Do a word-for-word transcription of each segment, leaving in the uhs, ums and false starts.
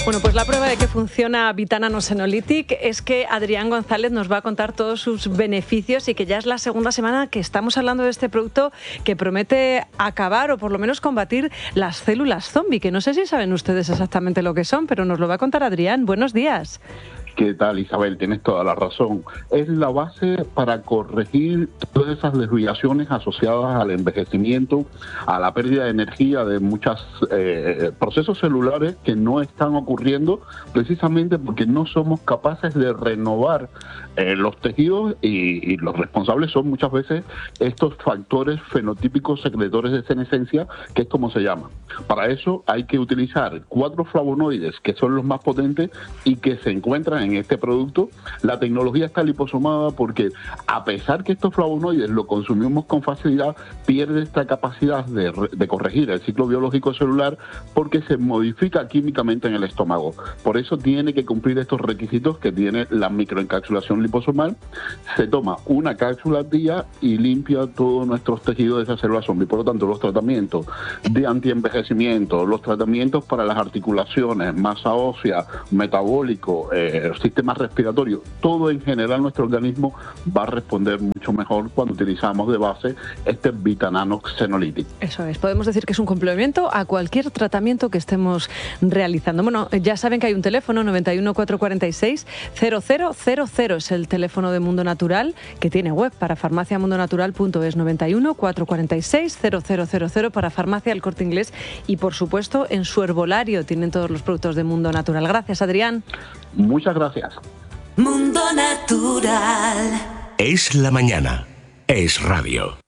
Bueno, pues la prueba de que funciona Vitanano Senolytic es que Adrián González nos va a contar todos sus beneficios y que ya es la segunda semana que estamos hablando de este producto que promete acabar o por lo menos combatir las células zombie, que no sé si saben ustedes exactamente lo que son, pero nos lo va a contar Adrián. Buenos días. ¿Qué tal, Isabel? Tienes toda la razón. Es la base para corregir todas esas desviaciones asociadas al envejecimiento, a la pérdida de energía de muchos eh, procesos celulares que no están ocurriendo precisamente porque no somos capaces de renovar eh, los tejidos y, y los responsables son muchas veces estos factores fenotípicos secretores de senescencia, que es como se llama. Para eso hay que utilizar cuatro flavonoides, que son los más potentes y que se encuentran en en este producto. La tecnología está liposomada porque a pesar que estos flavonoides lo consumimos con facilidad, pierde esta capacidad de, de corregir el ciclo biológico celular porque se modifica químicamente en el estómago. Por eso tiene que cumplir estos requisitos que tiene la microencapsulación liposomal. Se toma una cápsula al día y limpia todos nuestros tejidos de esas células zombie. Por lo tanto, los tratamientos de antienvejecimiento, los tratamientos para las articulaciones, masa ósea, metabólico, eh, sistema respiratorio, todo en general nuestro organismo va a responder mucho mejor cuando utilizamos de base este Vitanano Senolytic. Eso es, podemos decir que es un complemento a cualquier tratamiento que estemos realizando. Bueno, ya saben que hay un teléfono noventa y uno, cuatrocientos cuarenta y seis, cero cero cero cero, es el teléfono de Mundo Natural, que tiene web para farmacia mundo natural punto es, noventa y uno, cuatrocientos cuarenta y seis, cero cero cero cero para Farmacia El Corte Inglés y por supuesto en su herbolario tienen todos los productos de Mundo Natural. Gracias, Adrián. Muchas gracias. Mundo Natural. Es la mañana. Es radio.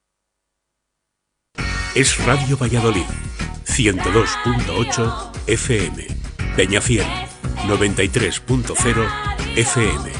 Es Radio Valladolid. ciento dos punto ocho F M. Peñafiel. noventa y tres punto cero F M.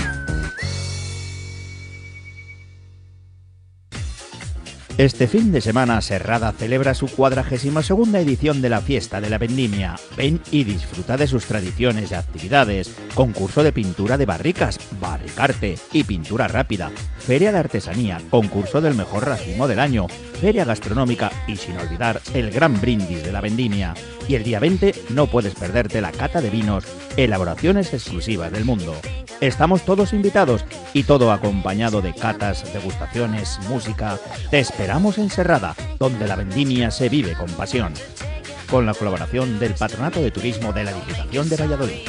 Este fin de semana Serrada celebra su cuadragésima segunda edición de la Fiesta de la Vendimia. Ven y disfruta de sus tradiciones y actividades. Concurso de pintura de barricas, barricarte y pintura rápida. Feria de artesanía, concurso del mejor racimo del año. Feria gastronómica y sin olvidar el gran brindis de la Vendimia. Y el día veinte no puedes perderte la cata de vinos, elaboraciones exclusivas del mundo. Estamos todos invitados y todo acompañado de catas, degustaciones, música. Te esperamos en Serrada, donde la vendimia se vive con pasión. Con la colaboración del Patronato de Turismo de la Diputación de Valladolid.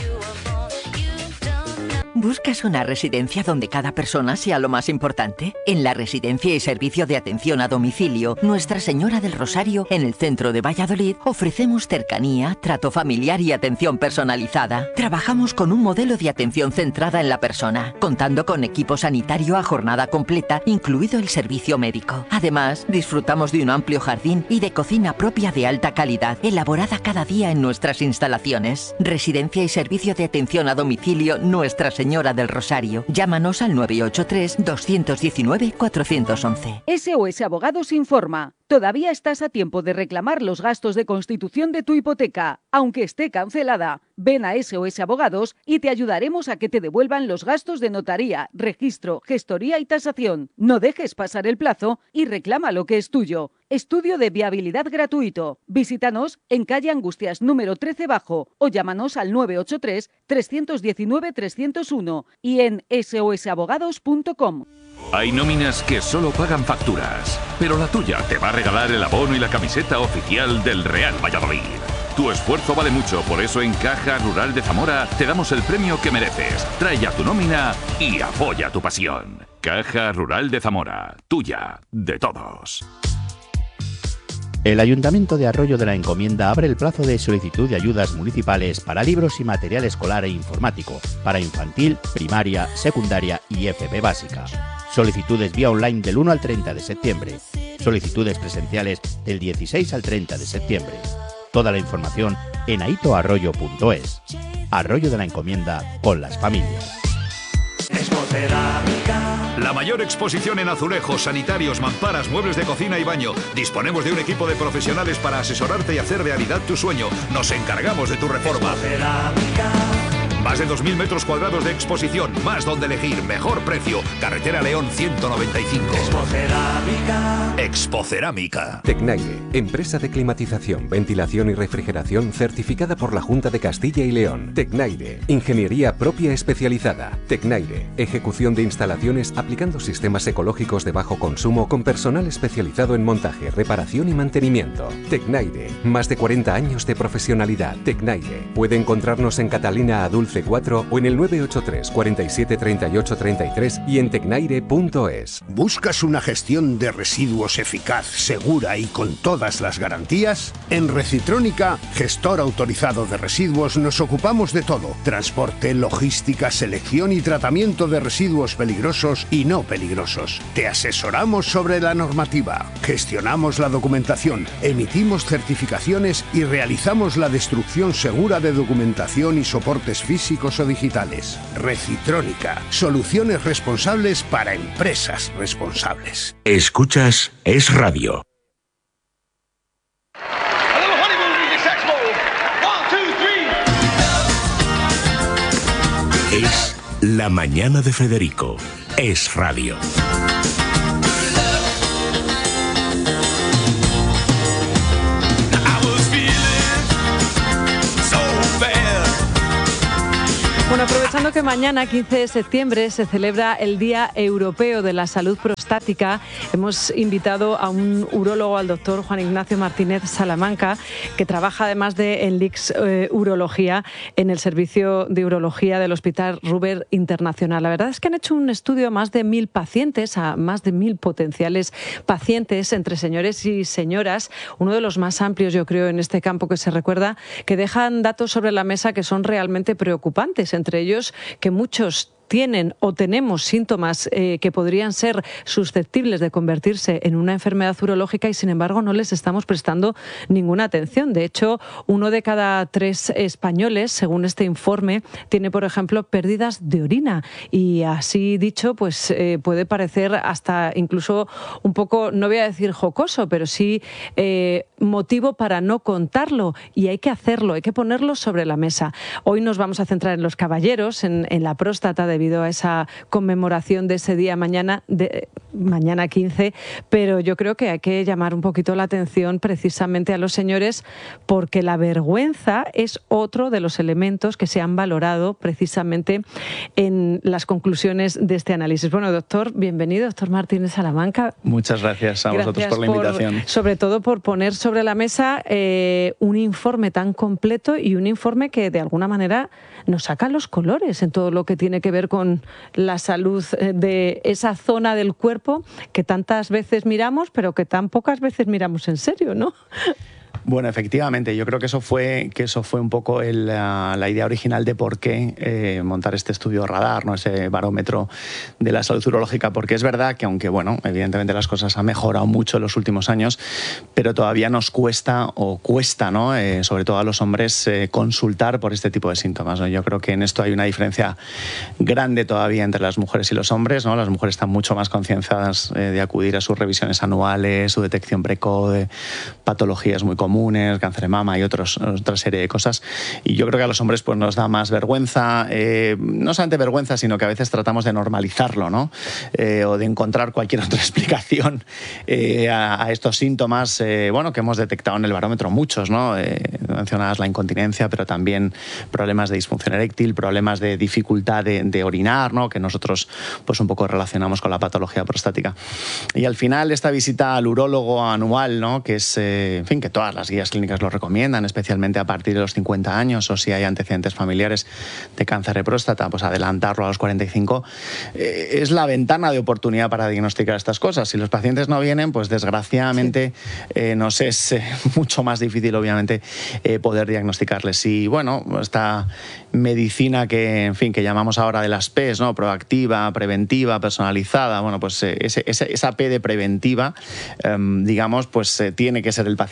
¿Buscas una residencia donde cada persona sea lo más importante? En la Residencia y Servicio de Atención a Domicilio Nuestra Señora del Rosario, en el centro de Valladolid, ofrecemos cercanía, trato familiar y atención personalizada. Trabajamos con un modelo de atención centrada en la persona, contando con equipo sanitario a jornada completa, incluido el servicio médico. Además, disfrutamos de un amplio jardín y de cocina propia de alta calidad, elaborada cada día en nuestras instalaciones. Residencia y Servicio de Atención a Domicilio Nuestra Señora Señora del Rosario. Llámanos al nueve ocho tres, dos uno nueve, cuatro uno uno. S O S Abogados informa. Todavía estás a tiempo de reclamar los gastos de constitución de tu hipoteca, aunque esté cancelada. Ven a S O S Abogados y te ayudaremos a que te devuelvan los gastos de notaría, registro, gestoría y tasación. No dejes pasar el plazo y reclama lo que es tuyo. Estudio de viabilidad gratuito. Visítanos en calle Angustias número trece bajo o llámanos al nueve ocho tres, tres uno nueve, tres cero uno y en s o s abogados punto com. Hay nóminas que solo pagan facturas, pero la tuya te va a regalar el abono y la camiseta oficial del Real Valladolid. Tu esfuerzo vale mucho, por eso en Caja Rural de Zamora te damos el premio que mereces. Trae ya tu nómina y apoya tu pasión. Caja Rural de Zamora, tuya, de todos. El Ayuntamiento de Arroyo de la Encomienda abre el plazo de solicitud de ayudas municipales para libros y material escolar e informático, para infantil, primaria, secundaria y F P básica. Solicitudes vía online del uno al treinta de septiembre. Solicitudes presenciales del dieciséis al treinta de septiembre. Toda la información en aito arroyo punto es. Arroyo de la Encomienda con las familias. La mayor exposición en azulejos, sanitarios, mamparas, muebles de cocina y baño. Disponemos de un equipo de profesionales para asesorarte y hacer realidad tu sueño. Nos encargamos de tu reforma. Más de dos mil metros cuadrados de exposición, más donde elegir, mejor precio. Carretera León ciento noventa y cinco. Expocerámica. Expocerámica. Tecnaire, empresa de climatización, ventilación y refrigeración certificada por la Junta de Castilla y León. Tecnaire, ingeniería propia especializada. Tecnaire, ejecución de instalaciones aplicando sistemas ecológicos de bajo consumo con personal especializado en montaje, reparación y mantenimiento. Tecnaire, más de cuarenta años de profesionalidad. Tecnaire, puede encontrarnos en Catalina a Dulce cuatro o en el nueve ocho tres, cuarenta y siete, treinta y ocho, treinta y tres y en tecnaire punto es. ¿Buscas una gestión de residuos eficaz, segura y con todas las garantías? En Recitrónica, gestor autorizado de residuos, nos ocupamos de todo: transporte, logística, selección y tratamiento de residuos peligrosos y no peligrosos. Te asesoramos sobre la normativa, gestionamos la documentación, emitimos certificaciones y realizamos la destrucción segura de documentación y soportes físicos o digitales. Recitrónica, soluciones responsables para empresas responsables. Escuchas Es Radio. Es La Mañana de Federico. Es Radio. Bueno, aprovechando que mañana, quince de septiembre, se celebra el Día Europeo de la Salud Prostática, hemos invitado a un urólogo, al doctor Juan Ignacio Martínez Salamanca, que trabaja además de en L I C S eh, Urología, en el Servicio de Urología del Hospital Ruber Internacional. La verdad es que han hecho un estudio a más de mil pacientes, a más de mil potenciales pacientes, entre señores y señoras, uno de los más amplios, yo creo, en este campo que se recuerda, que dejan datos sobre la mesa que son realmente preocupantes, entre ellos que muchos tienen o tenemos síntomas eh, que podrían ser susceptibles de convertirse en una enfermedad urológica y, sin embargo, no les estamos prestando ninguna atención. De hecho, uno de cada tres españoles, según este informe, tiene, por ejemplo, pérdidas de orina. Y así dicho, pues eh, puede parecer hasta incluso un poco, no voy a decir jocoso, pero sí eh, motivo para no contarlo. Y hay que hacerlo, hay que ponerlo sobre la mesa. Hoy nos vamos a centrar en los caballeros, en, en la próstata, de debido a esa conmemoración de ese día mañana, de, mañana quince, pero yo creo que hay que llamar un poquito la atención precisamente a los señores, porque la vergüenza es otro de los elementos que se han valorado precisamente en las conclusiones de este análisis. Bueno, doctor, bienvenido, doctor Martínez Salamanca. Muchas gracias a vosotros por la invitación. Por, sobre todo por poner sobre la mesa eh, un informe tan completo y un informe que de alguna manera nos saca los colores en todo lo que tiene que ver con la salud de esa zona del cuerpo que tantas veces miramos, pero que tan pocas veces miramos en serio, ¿no? Bueno, efectivamente, yo creo que eso fue, que eso fue un poco el, la, la idea original de por qué eh, montar este estudio radar, ¿no? Ese barómetro de la salud urológica, porque es verdad que aunque, bueno, evidentemente las cosas han mejorado mucho en los últimos años, pero todavía nos cuesta, o cuesta, ¿no? Eh, sobre todo a los hombres, eh, consultar por este tipo de síntomas, ¿no? Yo creo que en esto hay una diferencia grande todavía entre las mujeres y los hombres, ¿no? Las mujeres están mucho más concienciadas eh, de acudir a sus revisiones anuales, su detección precoz de patologías muy comunes, cáncer de mama y otros, otra serie de cosas. Y yo creo que a los hombres pues, nos da más vergüenza, eh, no solamente vergüenza, sino que a veces tratamos de normalizarlo, ¿no? Eh, o de encontrar cualquier otra explicación eh, a, a estos síntomas eh, bueno, que hemos detectado en el barómetro, muchos, ¿no? Eh, mencionadas la incontinencia, pero también problemas de disfunción eréctil, problemas de dificultad de, de orinar, ¿no? Que nosotros pues, un poco relacionamos con la patología prostática. Y al final esta visita al urólogo anual, ¿no? Que es, eh, en fin, que todas las guías clínicas lo recomiendan, especialmente a partir de los cincuenta años o si hay antecedentes familiares de cáncer de próstata, pues adelantarlo a los cuarenta y cinco, eh, es la ventana de oportunidad para diagnosticar estas cosas. Si los pacientes no vienen, pues desgraciadamente eh, nos es eh, mucho más difícil, obviamente, eh, poder diagnosticarles. Y bueno, esta medicina que, en fin, que llamamos ahora de las P's, ¿no? Proactiva, preventiva, personalizada, bueno, pues eh, ese, ese, esa P de preventiva, eh, digamos, pues eh, tiene que ser el paciente el que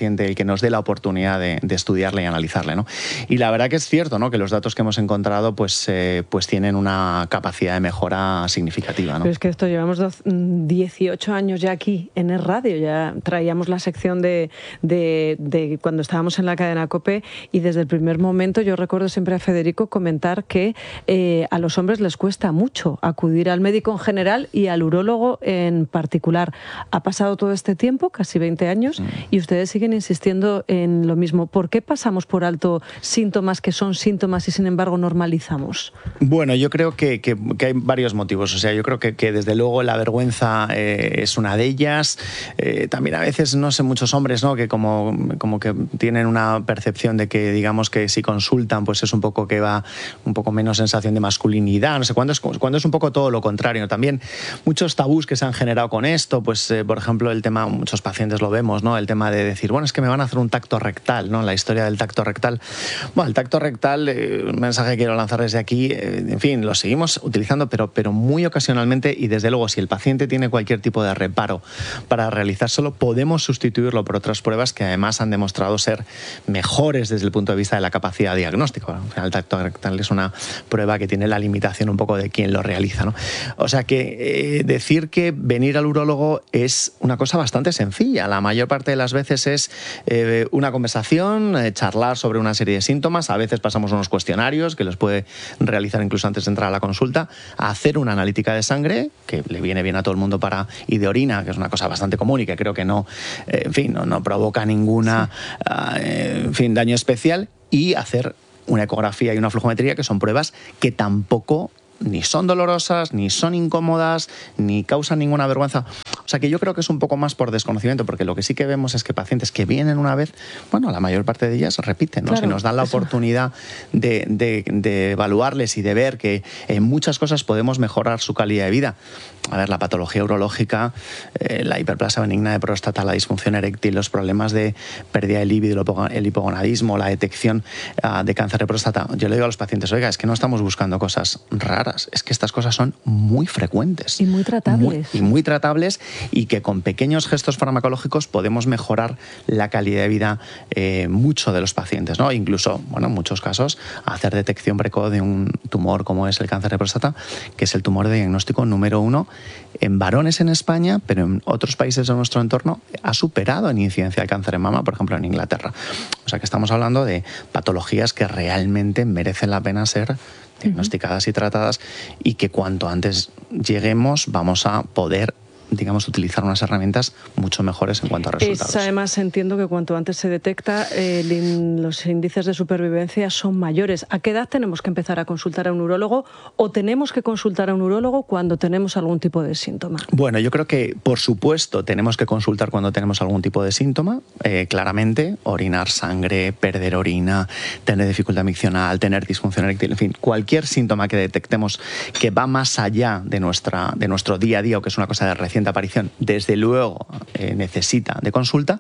nos dé la oportunidad de, de estudiarle y analizarle, ¿no? Y la verdad que es cierto, ¿no?, que los datos que hemos encontrado pues, eh, pues tienen una capacidad de mejora significativa, ¿no? Pero es que esto llevamos dieciocho años ya aquí en el radio, ya traíamos la sección de, de, de cuando estábamos en la cadena COPE, y desde el primer momento yo recuerdo siempre a Federico comentar que eh, a los hombres les cuesta mucho acudir al médico en general y al urólogo en particular. Ha pasado todo este tiempo, casi veinte años, mm. y ustedes siguen insistiendo en lo mismo. ¿Por qué pasamos por alto síntomas que son síntomas y sin embargo normalizamos? Bueno, yo creo que, que, que hay varios motivos. O sea, yo creo que, que desde luego la vergüenza eh, es una de ellas. Eh, también a veces, no sé, muchos hombres, ¿no?, que como, como que tienen una percepción de que, digamos, que si consultan, pues es un poco que va un poco menos sensación de masculinidad. No sé, cuando es, cuando es un poco todo lo contrario. También muchos tabús que se han generado con esto, pues eh, por ejemplo el tema, muchos pacientes lo vemos, ¿no?, el tema de decir, bueno, es que me van a hacer un tacto rectal, ¿no?, la historia del tacto rectal. Bueno, el tacto rectal, eh, un mensaje que quiero lanzar desde aquí, eh, en fin, lo seguimos utilizando, pero, pero muy ocasionalmente, y desde luego si el paciente tiene cualquier tipo de reparo para realizárselo, podemos sustituirlo por otras pruebas que además han demostrado ser mejores desde el punto de vista de la capacidad diagnóstica. El tacto rectal es una prueba que tiene la limitación un poco de quién lo realiza, ¿no? O sea que eh, decir que venir al urólogo es una cosa bastante sencilla. La mayor parte de las veces es eh, una conversación, eh, charlar sobre una serie de síntomas. A veces pasamos unos cuestionarios que los puede realizar incluso antes de entrar a la consulta, a hacer una analítica de sangre, que le viene bien a todo el mundo, para, y de orina, que es una cosa bastante común y que creo que no, eh, en fin, no, no provoca ninguna, sí. uh, eh, en fin, daño especial, y hacer una ecografía y una flujometría, que son pruebas que tampoco ni son dolorosas, ni son incómodas, ni causan ninguna vergüenza. O sea que yo creo que es un poco más por desconocimiento, porque lo que sí que vemos es que pacientes que vienen una vez, bueno, la mayor parte de ellas repiten, ¿no? Claro, si nos dan la eso. oportunidad de, de, de evaluarles y de ver que en muchas cosas podemos mejorar su calidad de vida. A ver, la patología urológica, eh, la hiperplasia benigna de próstata, la disfunción eréctil, los problemas de pérdida de líbido, el hipogonadismo, la detección uh, de cáncer de próstata. Yo le digo a los pacientes, oiga, es que no estamos buscando cosas raras, es que estas cosas son muy frecuentes. Y muy tratables. Muy, y muy tratables, y que con pequeños gestos farmacológicos podemos mejorar la calidad de vida eh, mucho de los pacientes, ¿no? Incluso, bueno, en muchos casos, hacer detección precoz de un tumor como es el cáncer de próstata, que es el tumor de diagnóstico número uno en varones en España, pero en otros países de nuestro entorno ha superado en incidencia de cáncer de mama, por ejemplo en Inglaterra. O sea que estamos hablando de patologías que realmente merecen la pena ser diagnosticadas y tratadas, y que cuanto antes lleguemos vamos a poder, digamos, utilizar unas herramientas mucho mejores en cuanto a resultados. Es, además, entiendo que cuanto antes se detecta, eh, los índices de supervivencia son mayores. ¿A qué edad tenemos que empezar a consultar a un urólogo, o tenemos que consultar a un urólogo cuando tenemos algún tipo de síntoma? Bueno, yo creo que, por supuesto, tenemos que consultar cuando tenemos algún tipo de síntoma. Eh, claramente, orinar sangre, perder orina, tener dificultad miccional, tener disfunción eréctil, en fin, cualquier síntoma que detectemos que va más allá de, nuestra, de nuestro día a día, o que es una cosa de recién de aparición, desde luego eh, necesita de consulta.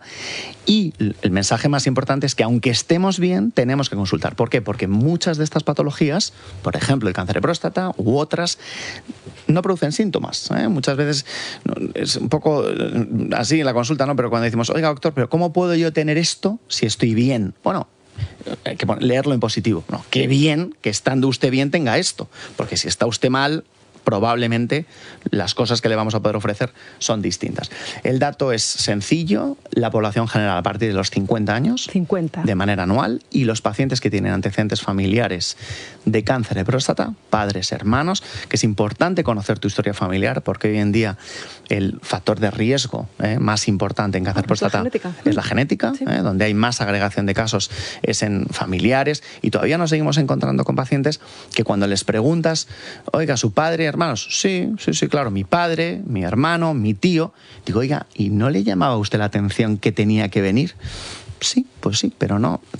Y el mensaje más importante es que aunque estemos bien, tenemos que consultar. ¿Por qué? Porque muchas de estas patologías, por ejemplo el cáncer de próstata u otras, no producen síntomas, ¿eh? Muchas veces es un poco así en la consulta, ¿no? Pero cuando decimos, oiga doctor, ¿pero cómo puedo yo tener esto si estoy bien? Bueno, hay que leerlo en positivo. No, qué bien que estando usted bien tenga esto, porque si está usted mal, probablemente las cosas que le vamos a poder ofrecer son distintas. El dato es sencillo: la población general a partir de los cincuenta años, cincuenta de manera anual, y los pacientes que tienen antecedentes familiares de cáncer de próstata, padres, hermanos, que es importante conocer tu historia familiar, porque hoy en día el factor de riesgo eh, más importante en cáncer de próstata es la genética, sí. eh, donde hay más agregación de casos es en familiares, y todavía nos seguimos encontrando con pacientes que cuando les preguntas, oiga, su padre, hermanos, sí, sí, sí, claro, mi padre, mi hermano, mi tío, digo, oiga, ¿y no le llamaba a usted la atención que tenía que venir? Sí, pues sí, pero no, en fin.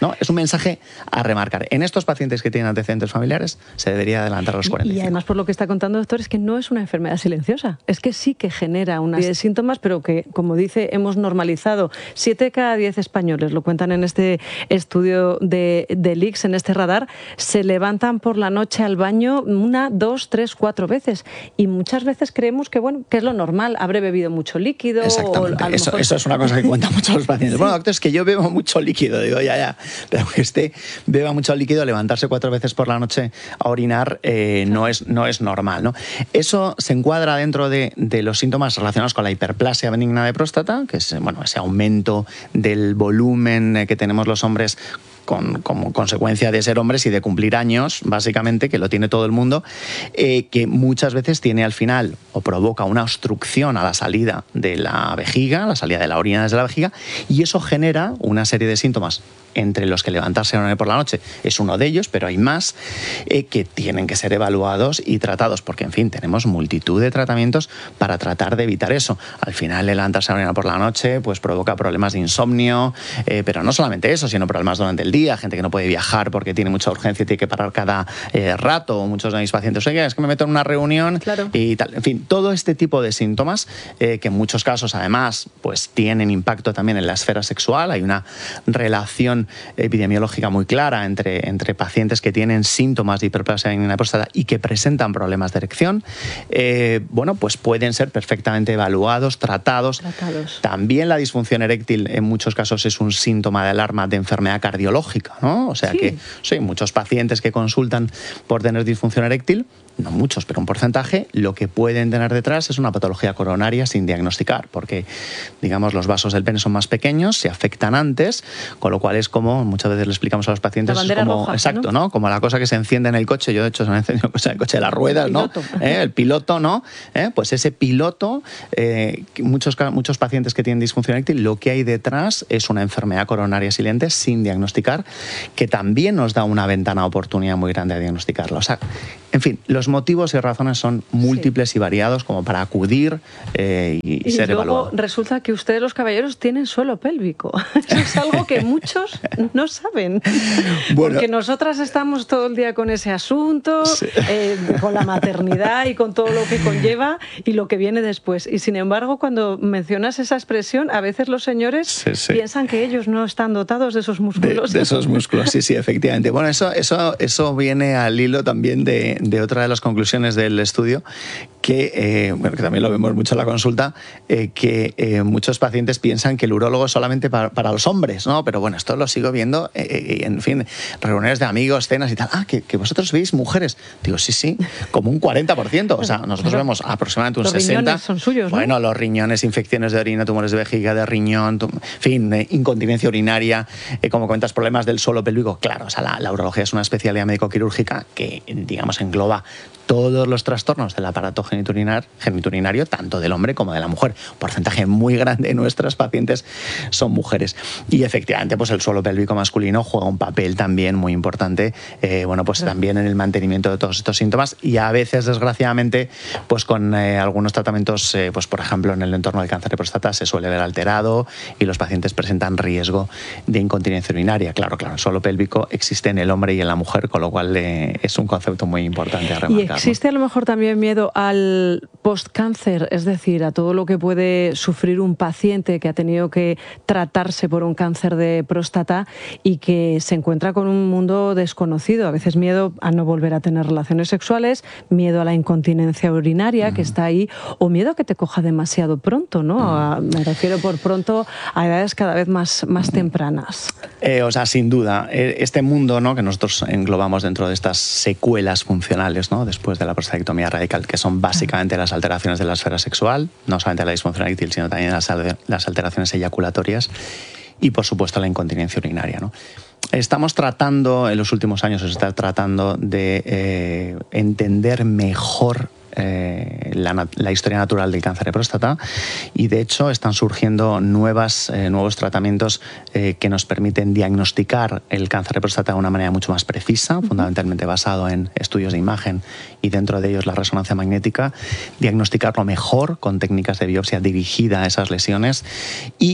¿no? Es un mensaje a remarcar. En estos pacientes que tienen antecedentes familiares se debería adelantar a los cuarenta y cinco. Y además, por lo que está contando, doctor, es que no es una enfermedad silenciosa. Es que sí que genera unos síntomas, pero que, como dice, hemos normalizado. Siete de cada diez españoles, lo cuentan en este estudio de, de L I C S, en este radar, se levantan por la noche al baño una, dos, tres, cuatro veces. Y muchas veces creemos que, bueno, que es lo normal, habré bebido mucho líquido. Exactamente. O a lo eso, mejor... eso es una cosa que cuentan muchos los pacientes. Sí. Bueno, doctor, es que yo bebo mucho líquido. Digo, ya, ya. Pero que esté beba mucho líquido, levantarse cuatro veces por la noche a orinar eh, no, es, no es normal, ¿no? Eso se encuadra dentro de, de los síntomas relacionados con la hiperplasia benigna de próstata, que es, bueno, ese aumento del volumen que tenemos los hombres Con, como consecuencia de ser hombres y de cumplir años, básicamente, que lo tiene todo el mundo, eh, que muchas veces tiene al final o provoca una obstrucción a la salida de la vejiga, la salida de la orina desde la vejiga, y eso genera una serie de síntomas, entre los que levantarse por la noche es uno de ellos, pero hay más eh, que tienen que ser evaluados y tratados, porque, en fin, tenemos multitud de tratamientos para tratar de evitar eso. Al final, el levantarse por la noche pues provoca problemas de insomnio, eh, pero no solamente eso, sino problemas durante el día, gente que no puede viajar porque tiene mucha urgencia y tiene que parar cada eh, rato. Muchos de mis pacientes, oye, es que me meto en una reunión claro. y tal. En fin, todo este tipo de síntomas eh, que en muchos casos, además, pues tienen impacto también en la esfera sexual. Hay una relación epidemiológica muy clara entre, entre pacientes que tienen síntomas de hiperplasia benigna de próstata y que presentan problemas de erección. Eh, bueno, pues pueden ser perfectamente evaluados, tratados. tratados. También la disfunción eréctil en muchos casos es un síntoma de alarma de enfermedad cardiológica, ¿no? O sea sí. que sí, muchos pacientes que consultan por tener disfunción eréctil, no muchos, pero un porcentaje, lo que pueden tener detrás es una patología coronaria sin diagnosticar, porque, digamos, los vasos del pene son más pequeños, se afectan antes, con lo cual es como, muchas veces le explicamos a los pacientes, es como, roja, exacto, ¿no? ¿no? Como la cosa que se enciende en el coche. Yo, de hecho, se me ha encendido cosa en el coche de las ruedas, el ¿no? ¿Eh? El piloto, ¿no? ¿Eh? Pues ese piloto, eh, muchos, muchos pacientes que tienen disfunción eréctil, lo que hay detrás es una enfermedad coronaria silente sin diagnosticar, que también nos da una ventana de oportunidad muy grande a diagnosticarlo. O sea, en fin, los motivos y razones son múltiples sí. y variados como para acudir eh, y, y ser luego evaluado. Resulta que ustedes, los caballeros, tienen suelo pélvico. Eso es algo que muchos no saben. Bueno, porque nosotras estamos todo el día con ese asunto, sí. eh, con la maternidad y con todo lo que conlleva y lo que viene después. Y sin embargo, cuando mencionas esa expresión, a veces los señores sí, sí. piensan que ellos no están dotados de esos músculos. De, de esos músculos, sí, sí, efectivamente. Bueno, eso, eso, eso viene al hilo también de, de otra de las conclusiones del estudio, que, eh, bueno, que también lo vemos mucho en la consulta, eh, que eh, muchos pacientes piensan que el urólogo es solamente para, para los hombres, ¿no? Pero bueno, esto lo sigo viendo, eh, en fin, reuniones de amigos, cenas y tal. Ah, que, que vosotros veis mujeres. Digo, sí, sí, como un cuarenta por ciento. O sea, nosotros pero, vemos aproximadamente un los sesenta por ciento. Los riñones son suyos, ¿no? Bueno, los riñones, infecciones de orina, tumores de vejiga, de riñón, tum, en fin, eh, incontinencia urinaria, eh, como comentas, problemas del suelo pélvico. Claro, o sea, la, la urología es una especialidad médico-quirúrgica que, digamos, engloba todos los trastornos del aparato genitourinar, geniturinario, tanto del hombre como de la mujer. Un porcentaje muy grande de nuestras pacientes son mujeres. Y efectivamente, pues el suelo pélvico masculino juega un papel también muy importante, eh, bueno, pues también en el mantenimiento de todos estos síntomas y a veces, desgraciadamente, pues con eh, algunos tratamientos, eh, pues por ejemplo, en el entorno del cáncer de próstata se suele ver alterado y los pacientes presentan riesgo de incontinencia urinaria. Claro, claro, el suelo pélvico existe en el hombre y en la mujer, con lo cual eh, es un concepto muy importante a remarcar. ¿Existe a lo mejor también miedo al postcáncer? Es decir, a todo lo que puede sufrir un paciente que ha tenido que tratarse por un cáncer de próstata y que se encuentra con un mundo desconocido. A veces miedo a no volver a tener relaciones sexuales, miedo a la incontinencia urinaria, mm. que está ahí, o miedo a que te coja demasiado pronto, ¿no? Mm. A, me refiero por pronto a edades cada vez más, más tempranas. Eh, o sea, sin duda, este mundo, ¿no?, que nosotros englobamos dentro de estas secuelas funcionales, ¿no?, después de la prostatectomía radical, que son básicamente las alteraciones de la esfera sexual, no solamente la disfunción eréctil, sino también las, las alteraciones eyaculatorias y, por supuesto, la incontinencia urinaria, ¿no? Estamos tratando, en los últimos años se está tratando de eh, entender mejor Eh, la, la historia natural del cáncer de próstata y de hecho están surgiendo nuevas, eh, nuevos tratamientos eh, que nos permiten diagnosticar el cáncer de próstata de una manera mucho más precisa, uh-huh. fundamentalmente basado en estudios de imagen y dentro de ellos la resonancia magnética, diagnosticarlo mejor con técnicas de biopsia dirigida a esas lesiones y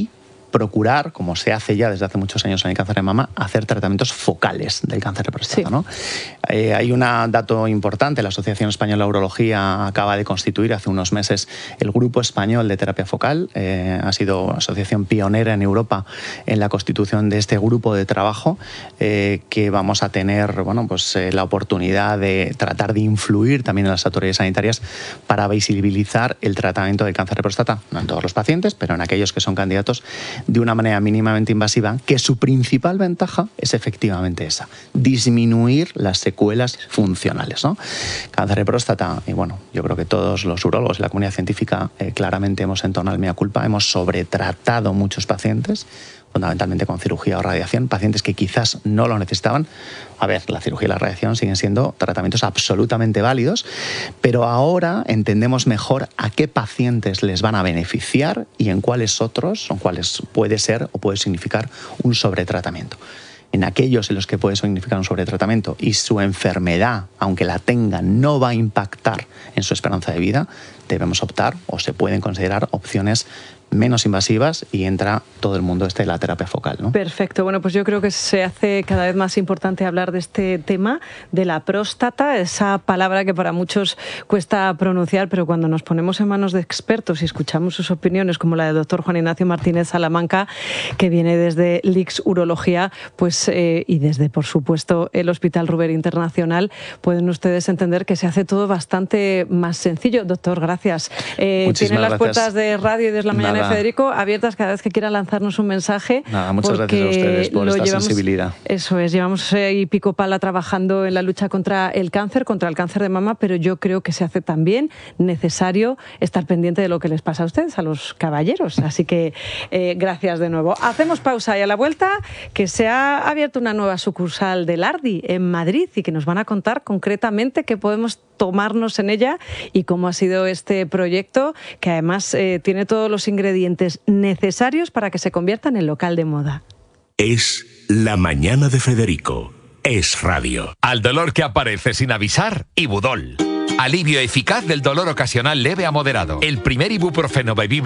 procurar, como se hace ya desde hace muchos años en el cáncer de mama, hacer tratamientos focales del cáncer de próstata, sí. ¿no? Eh, hay un dato importante, la Asociación Española de Urología acaba de constituir hace unos meses el Grupo Español de Terapia Focal, eh, ha sido asociación pionera en Europa en la constitución de este grupo de trabajo, eh, que vamos a tener, bueno, pues eh, la oportunidad de tratar de influir también en las autoridades sanitarias para visibilizar el tratamiento del cáncer de próstata, no en todos los pacientes, pero en aquellos que son candidatos, de una manera mínimamente invasiva, que su principal ventaja es efectivamente esa, disminuir las secuelas funcionales, ¿no? Cáncer de próstata, y bueno, yo creo que todos los urólogos y la comunidad científica eh, claramente hemos entonado el mea culpa, hemos sobretratado muchos pacientes, fundamentalmente con cirugía o radiación, pacientes que quizás no lo necesitaban. A ver, la cirugía y la radiación siguen siendo tratamientos absolutamente válidos, pero ahora entendemos mejor a qué pacientes les van a beneficiar y en cuáles otros, o cuáles puede ser o puede significar un sobretratamiento. En aquellos en los que puede significar un sobretratamiento y su enfermedad, aunque la tenga, no va a impactar en su esperanza de vida, debemos optar o se pueden considerar opciones menos invasivas y entra todo el mundo este de la terapia focal, ¿no? Perfecto. Bueno, pues yo creo que se hace cada vez más importante hablar de este tema, de la próstata, esa palabra que para muchos cuesta pronunciar, pero cuando nos ponemos en manos de expertos y escuchamos sus opiniones, como la del doctor Juan Ignacio Martínez Salamanca, que viene desde L I C S Urología, pues eh, y desde, por supuesto, el Hospital Ruber Internacional, pueden ustedes entender que se hace todo bastante más sencillo. Doctor, gracias. Eh, tienen las gracias. puertas de radio y desde la mañana Nada. de Federico abiertas cada vez que quiera lanzarnos un mensaje. Nada, muchas gracias a ustedes por esta llevamos, sensibilidad. Eso es, llevamos seis y pico pala trabajando en la lucha contra el cáncer, contra el cáncer de mama, pero yo creo que se hace también necesario estar pendiente de lo que les pasa a ustedes, a los caballeros. Así que eh, gracias de nuevo. Hacemos pausa y a la vuelta que se ha abierto una nueva sucursal del Ardi en Madrid y que nos van a contar concretamente qué podemos tomarnos en ella y cómo ha sido este proyecto, que además eh, tiene todos los ingredientes necesarios para que se convierta en el local de moda. Es La Mañana de Federico. Es radio. Al dolor que aparece sin avisar, Ibudol. Alivio eficaz del dolor ocasional leve a moderado. El primer ibuprofeno bebible